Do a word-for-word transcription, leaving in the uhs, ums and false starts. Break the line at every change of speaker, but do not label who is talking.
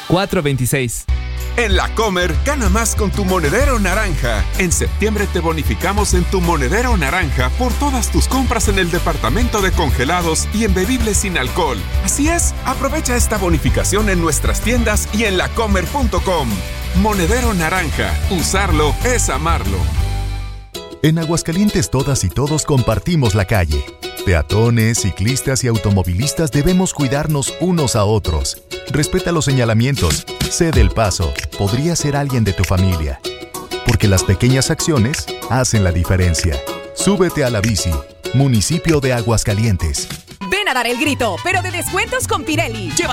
cuatro veintiséis.
En La Comer, gana más con tu monedero naranja. En septiembre te bonificamos en tu monedero naranja por todas tus compras en el departamento de congelados y en bebibles sin alcohol. Así es, aprovecha esta bonificación en nuestras tiendas y en lacomer punto com. Monedero naranja, usarlo es amarlo.
En Aguascalientes todas y todos compartimos la calle. Peatones, ciclistas y automovilistas debemos cuidarnos unos a otros. Respeta los señalamientos, cede el paso, podría ser alguien de tu familia. Porque las pequeñas acciones hacen la diferencia. Súbete a la bici, municipio de Aguascalientes.
Ven a dar el grito, pero de descuentos con Pirelli. Lleva